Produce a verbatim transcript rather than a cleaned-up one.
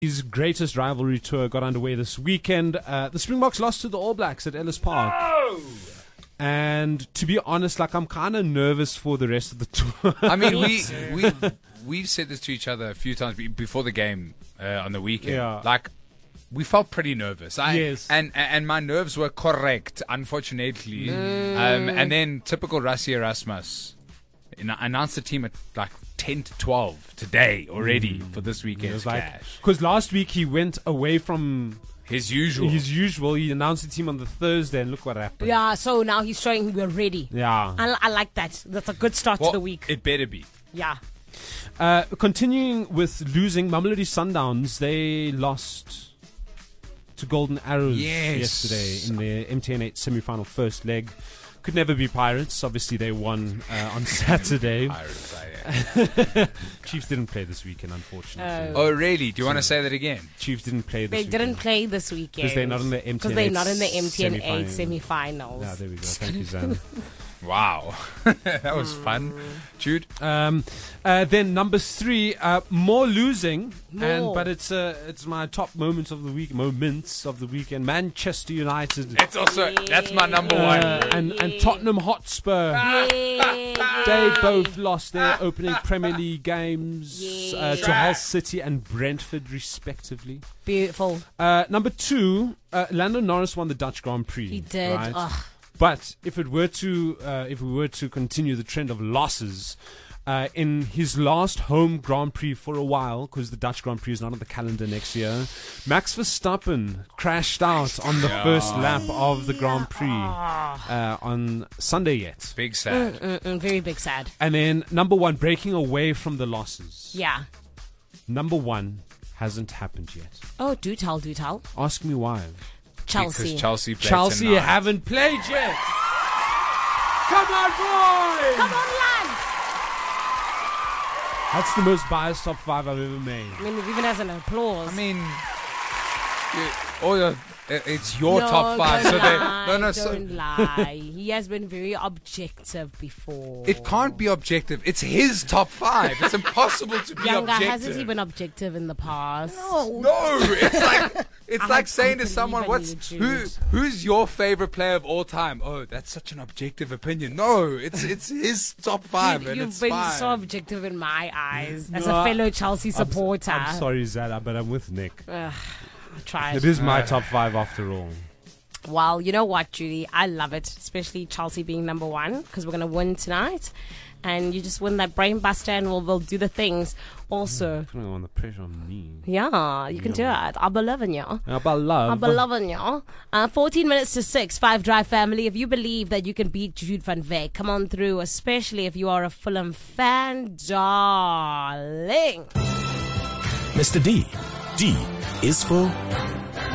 His greatest rivalry tour got underway this weekend. Uh, the Springboks lost to the All Blacks at Ellis Park. Oh! And to be honest, like I'm kind of nervous for the rest of the tour. I mean, we we we've said this to each other a few times be- before the game uh, on the weekend. Yeah. Like, we felt pretty nervous. I, Yes. And and my nerves were correct, unfortunately. Mm. Um, and then typical Rassie Erasmus announced the team at like ten to twelve today already Mm. for this weekend's clash. Because last week he went away from His usual. his usual. He announced the team on the Thursday, and look what happened. Yeah, so now he's showing we're ready. Yeah. I, I like that. That's a good start Well, to the week. It better be. Yeah. Uh, continuing with losing, Mamelodi Sundowns, they lost to Golden Arrows Yes. yesterday in their M T N eight semi-final first leg. Could never be Pirates. Obviously, they won uh, on Saturday. Pirates, I am. Chiefs didn't play this weekend, unfortunately. Oh, really? Do you want to say that again? Chiefs didn't play this They weekend. didn't play this weekend. 'Cause they're not in the M T N eight Because they're not in the M T N eight semi-final. semi-finals. Yeah, there we go. Thank you, Zan. Wow. That was fun. Jude? Um, uh, then number three, uh, more losing, and More. but it's uh, it's my top moments of the week, moments of the weekend. Manchester United It's also, that's my number one. uh, and and Tottenham Hotspur. Yeah. They both lost their opening Premier League games uh, to Yeah. Hull City and Brentford, respectively. Beautiful. Uh, number two, uh, Lando Norris won the Dutch Grand Prix. He did. Right? Ugh. But if it were to, uh, if we were to continue the trend of losses, uh, in his last home Grand Prix for a while, because the Dutch Grand Prix is not on the calendar next year, Max Verstappen crashed out on the first lap of the Grand Prix uh, on Sunday yet. Big sad. Mm-mm, very big sad. And then number one, breaking away from the losses. Yeah. Number one hasn't happened yet. Oh, do tell, do tell. Ask me why. Chelsea. Because Chelsea played Chelsea tonight. haven't played yet. Come on, boys! Come on, lads! That's the most biased top five I've ever made. I mean, it even has an applause. I mean, you, all your, it- it's your no, top five. Don't So they, lie, no, no, so don't lie. He has been very objective before. it can't be objective. It's his top five. It's impossible to be Younger objective. hasn't he been objective in the past? No, it's like it's I like have saying to faith in someone, you, "What's Jude. who? Who's your favorite player of all time?" Oh, that's such an objective opinion. No, it's it's his top five, You, and you've it's been fine. so objective in my eyes as No, a fellow Chelsea I'm s- supporter. I'm, sorry, Zara, but I'm with Nick. Ugh, I tried. It is my top five after all. Well, you know what, Judy? I love it, especially Chelsea being number one because we're going to win tonight. And you just win that brain buster and we'll, we'll do the things. Also, Putting on the pressure on me. yeah, you can do it. I believe in you. About love. I believe in you. Uh, fourteen minutes to six, Five Drive family. If you believe that you can beat Jude van Veek, come on through, especially if you are a Fulham fan, darling. Mister D. D is for